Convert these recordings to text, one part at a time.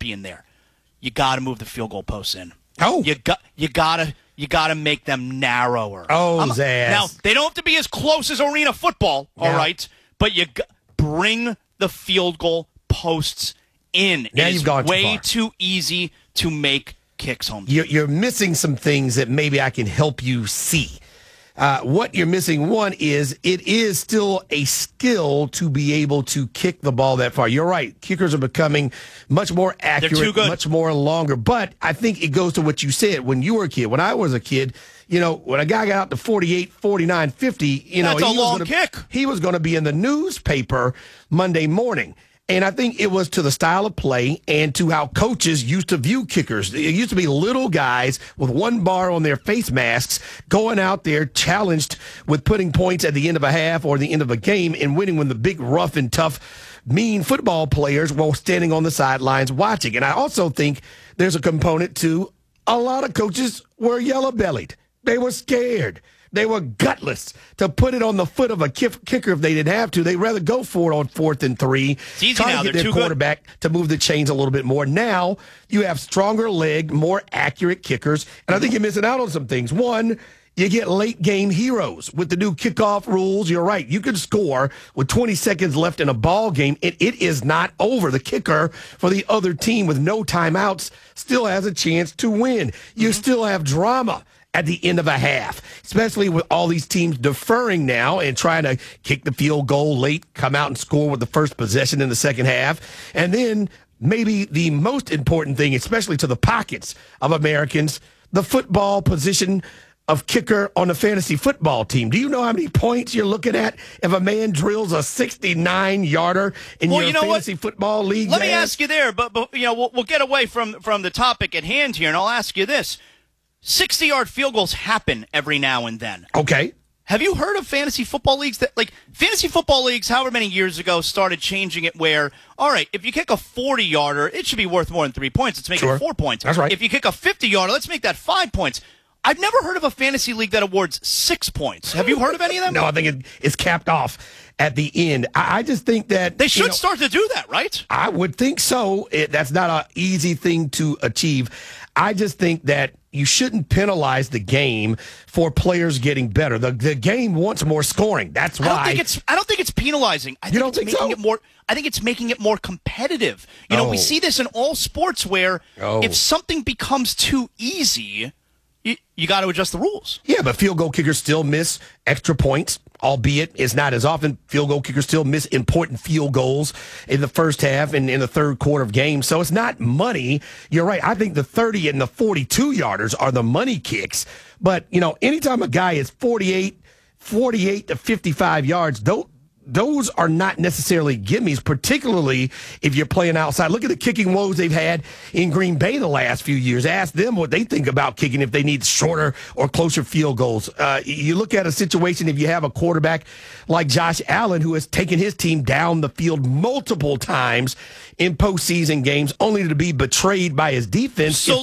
being there. You got to move the field goal posts in. Oh, you got to make them narrower. Oh, Zaz. Now they don't have to be as close as arena football, all right? But you bring the field goal posts in. Now it you've is gone way too too easy to make kicks home. You're missing some things that maybe I can help you see. What you're missing, one, is it is still a skill to be able to kick the ball that far. You're right. Kickers are becoming much more accurate, They're too good. much more longer. But I think it goes to what you said when you were a kid. When I was a kid, when a guy got out to 48, 49, 50, that's a long kick. He was going to be in the newspaper Monday morning. And I think it was to the style of play and to how coaches used to view kickers. It used to be little guys with one bar on their face masks going out there challenged with putting points at the end of a half or the end of a game and winning when the big, rough and tough, mean football players were standing on the sidelines watching. And I also think there's a component to a lot of coaches were yellow-bellied. They were scared. They were gutless to put it on the foot of a kicker if they didn't have to. They'd rather go for it on 4th and 3. It's easy try now. to get They're their too quarterback to move the chains a little bit more. Now you have stronger leg, more accurate kickers. And I think you're missing out on some things. One, you get late game heroes with the new kickoff rules. You're right. You can score with 20 seconds left in a ball game. It is not over. The kicker for the other team with no timeouts still has a chance to win. You still have drama at the end of a half, especially with all these teams deferring now and trying to kick the field goal late, come out and score with the first possession in the second half. And then maybe the most important thing, especially to the pockets of Americans, the football position of kicker on the fantasy football team. Do you know how many points you're looking at if a man drills a 69-yarder in your fantasy football league? Let me ask you there, but we'll get away from the topic at hand here, and I'll ask you this. 60-yard field goals happen every now and then. Okay. Have you heard of fantasy football leagues fantasy football leagues, however many years ago, started changing it where, all right, if you kick a 40-yarder, it should be worth more than 3 points. Let's make it 4 points. That's right. If you kick a 50-yarder, let's make that 5 points. I've never heard of a fantasy league that awards 6 points. Have you heard of any of them? No, I think it's capped off at the end. I just think that they should start to do that, right? I would think so. That's not an easy thing to achieve. I just think that you shouldn't penalize the game for players getting better. The game wants more scoring. That's why I don't think it's penalizing. I think it's making it more competitive. We see this in all sports where if something becomes too easy, you got to adjust the rules. Yeah, but field goal kickers still miss extra points, albeit it's not as often. Field goal kickers still miss important field goals in the first half and in the third quarter of games. So it's not money. You're right. I think the 30 and the 42-yarders are the money kicks. But, anytime a guy is 48 to 55 yards, those are not necessarily gimmies, particularly if you're playing outside. Look at the kicking woes they've had in Green Bay the last few years. Ask them what they think about kicking if they need shorter or closer field goals. You look at a situation if you have a quarterback like Josh Allen who has taken his team down the field multiple times in postseason games only to be betrayed by his defense. So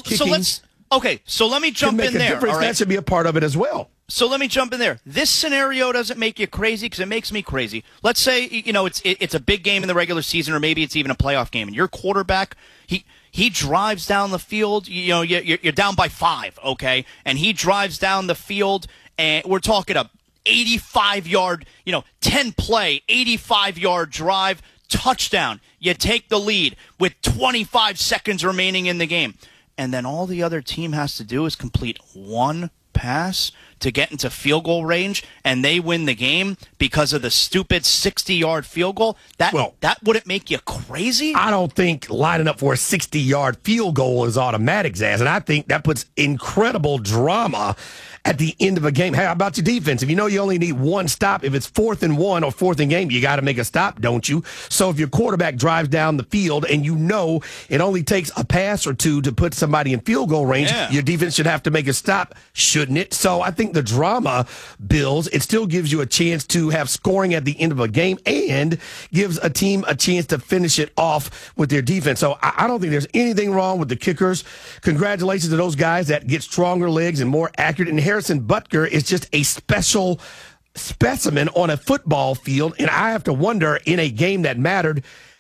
let me jump in there. All right. That should be a part of it as well. So let me jump in there. This scenario doesn't make you crazy because it makes me crazy. Let's say it's a big game in the regular season, or maybe it's even a playoff game, and your quarterback he drives down the field. You're down by 5, okay, and he drives down the field, and we're talking a 85-yard, 10-play, 85-yard drive, touchdown. You take the lead with 25 seconds remaining in the game, and then all the other team has to do is complete one pass to get into field goal range, and they win the game because of the stupid 60-yard field goal. That wouldn't make you crazy? I don't think lining up for a 60-yard field goal is automatic, Zaz, and I think that puts incredible drama at the end of a game. How about your defense? If you know you only need one stop, if it's 4th and 1 or 4th and game, you got to make a stop, don't you? So if your quarterback drives down the field and you know it only takes a pass or two to put somebody in field goal range, your defense should have to make a stop, shouldn't it? So I think the drama builds. It still gives you a chance to have scoring at the end of a game and gives a team a chance to finish it off with their defense. So I don't think there's anything wrong with the kickers. Congratulations to those guys that get stronger legs and more accurate. And Harrison Butker is just a special specimen on a football field, and I have to wonder, in a game that mattered,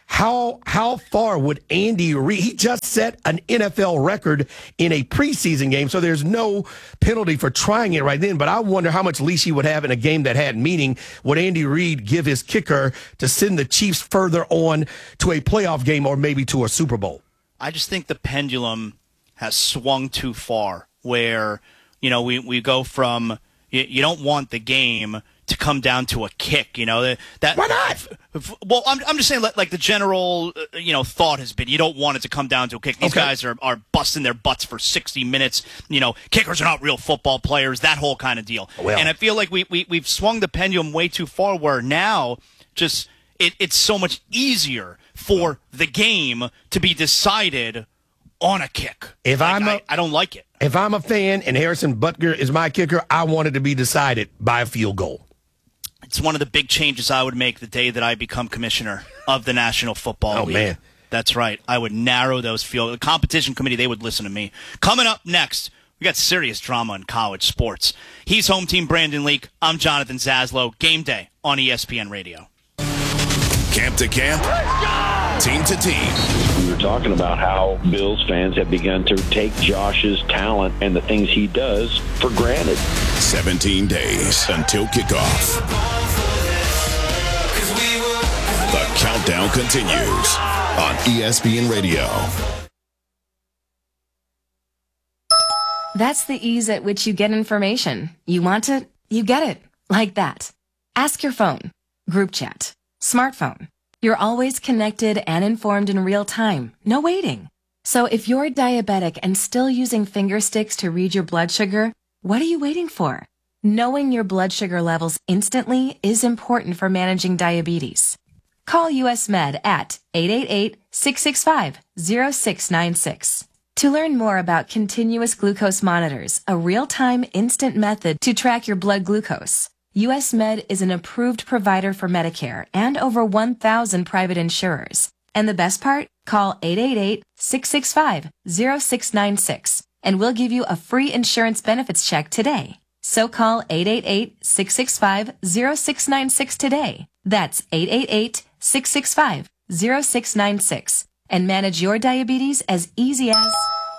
how far would Andy Reid? He just set an NFL record in a preseason game, so there's no penalty for trying it right then. But I wonder how much leash he would have in a game that had meaning. Would Andy Reid give his kicker to send the Chiefs further on to a playoff game or maybe to a Super Bowl? I just think the pendulum has swung too far where, we go from you don't want the game to come down to a kick, that why not? Well, I'm just saying, like the general, thought has been you don't want it to come down to a kick. These guys are busting their butts for 60 minutes. Kickers are not real football players. That whole kind of deal. Well, and I feel like we've swung the pendulum way too far. Where now, just it's so much easier for the game to be decided on a kick. I don't like it. If I'm a fan and Harrison Butker is my kicker, I want it to be decided by a field goal. It's one of the big changes I would make the day that I become commissioner of the National Football League. Oh, man. That's right. I would narrow those field. The competition committee, they would listen to me. Coming up next, we got serious drama in college sports. He's home team Brandon Leak. I'm Jonathan Zaslow. Game day on ESPN Radio. Camp to camp, team to team. We were talking about how Bills fans have begun to take Josh's talent and the things he does for granted. 17 days until kickoff. The countdown continues on ESPN Radio. That's the ease at which you get information. You want it, you get it. Like that. Ask your phone. Group chat. Smartphone. You're always connected and informed in real time. No waiting. So if you're diabetic and still using finger sticks to read your blood sugar, what are you waiting for? Knowing your blood sugar levels instantly is important for managing diabetes. Call US Med at 888-665-0696. To learn more about continuous glucose monitors, a real-time instant method to track your blood glucose. US Med is an approved provider for Medicare and over 1,000 private insurers. And the best part? Call 888-665-0696 and we'll give you a free insurance benefits check today. So call 888-665-0696 today. That's 888-665-0696 and manage your diabetes as easy as...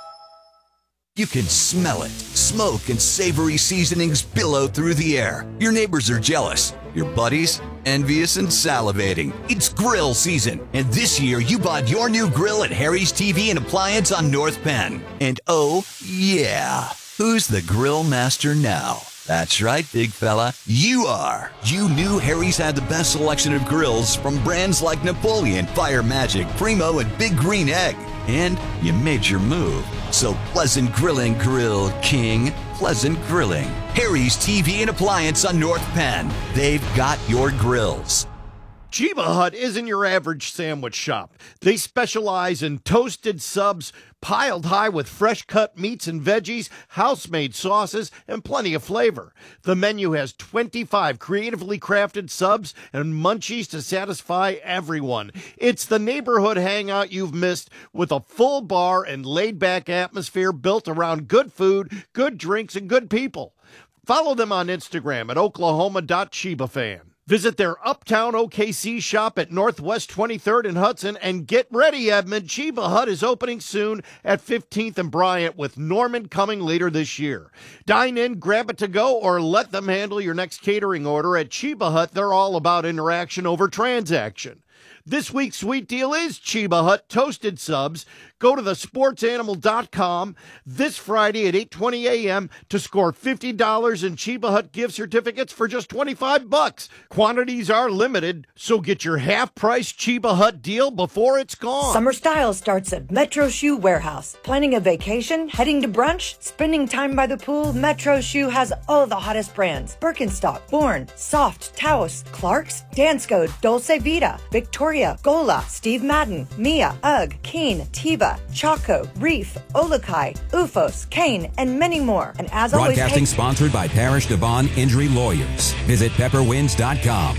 You can smell it. Smoke and savory seasonings billow through the air. Your neighbors are jealous. Your buddies, envious and salivating. It's grill season. And this year, you bought your new grill at Harry's TV and Appliance on North Penn. And oh, yeah. Who's the grill master now? That's right, big fella. You are. You knew Harry's had the best selection of grills from brands like Napoleon, Fire Magic, Primo, and Big Green Egg. And you made your move. So pleasant grilling, Grill King. Pleasant grilling. Harry's TV and Appliance on North Penn. They've got your grills. Cheba Hut isn't your average sandwich shop. They specialize in toasted subs piled high with fresh-cut meats and veggies, house-made sauces, and plenty of flavor. The menu has 25 creatively crafted subs and munchies to satisfy everyone. It's the neighborhood hangout you've missed with a full bar and laid-back atmosphere built around good food, good drinks, and good people. Follow them on Instagram at oklahoma.chebafan. Visit their Uptown OKC shop at Northwest 23rd and Hudson, and get ready, Edmond. Cheba Hut is opening soon at 15th and Bryant, with Norman coming later this year. Dine in, grab it to go, or let them handle your next catering order. At Cheba Hut, they're all about interaction over transaction. This week's sweet deal is Cheba Hut Toasted Subs. Go to thesportsanimal.com this Friday at 8:20 a.m. to score $50 in Cheba Hut gift certificates for just $25. Quantities are limited, so get your half-price Cheba Hut deal before it's gone. Summer style starts at Metro Shoe Warehouse. Planning a vacation, heading to brunch, spending time by the pool, Metro Shoe has all the hottest brands. Birkenstock, Bourne, Soft, Taos, Clarks, Dansko, Dolce Vita, Victoria, Gola, Steve Madden, Mia, UGG, Keen, Teva, Chaco, Reef, Olukai, Ufos, Kane, and many more. And as always, broadcasting sponsored by Parish Devon Injury Lawyers. Visit pepperwinds.com.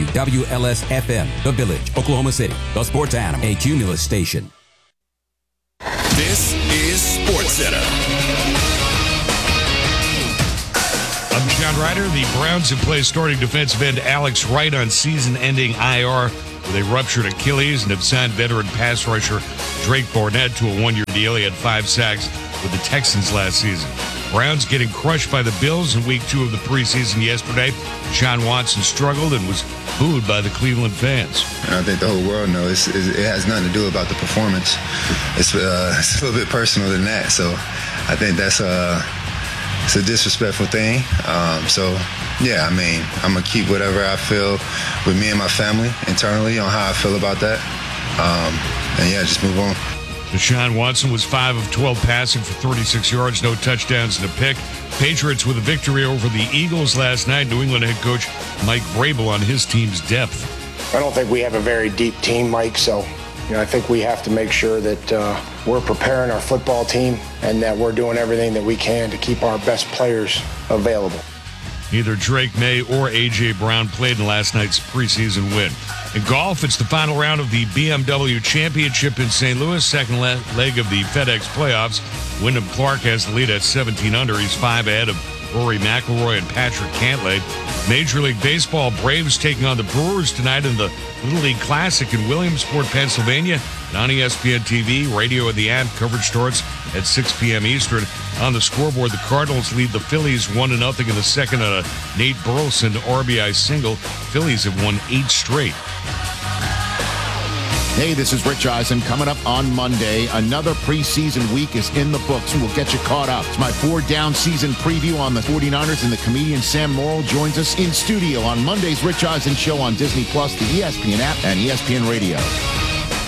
WWLS-FM, The Village, Oklahoma City. The Sports Animal, a Cumulus station. This is SportsCenter. I'm John Ryder. The Browns have placed starting defensive end Alex Wright on season-ending IR with a ruptured Achilles and have signed veteran pass rusher Drake Barnett to a one-year deal. He had 5 sacks with the Texans last season. Browns getting crushed by the Bills in week 2 of the preseason yesterday. Deshaun Watson struggled and was booed by the Cleveland fans. I think the whole world knows it has nothing to do about the performance. It's a little bit personal than that. So I think that's it's a disrespectful thing. Yeah, I mean, I'm going to keep whatever I feel with me and my family internally on how I feel about that. And yeah, just move on. Deshaun Watson was 5 of 12 passing for 36 yards, no touchdowns and a pick. Patriots with a victory over the Eagles last night. New England head coach Mike Vrabel on his team's depth. I don't think we have a very deep team, Mike, so I think we have to make sure that we're preparing our football team and that we're doing everything that we can to keep our best players available. Neither Drake May or A.J. Brown played in last night's preseason win. In golf, it's the final round of the BMW Championship in St. Louis, second leg of the FedEx playoffs. Wyndham Clark has the lead at 17 under. He's 5 ahead of Rory McIlroy and Patrick Cantlay. Major League Baseball, Braves taking on the Brewers tonight in the Little League Classic in Williamsport, Pennsylvania. And on ESPN TV, radio and the app coverage starts at 6 p.m. Eastern. On the scoreboard, the Cardinals lead the Phillies 1-0 in the second on a Nate Burleson RBI single. Phillies have won 8 straight. Hey, this is Rich Eisen. Coming up on Monday, another preseason week is in the books, and we'll get you caught up. It's my 4-down season preview on the 49ers, and the comedian Sam Morrill joins us in studio on Monday's Rich Eisen Show on Disney+, the ESPN app, and ESPN Radio.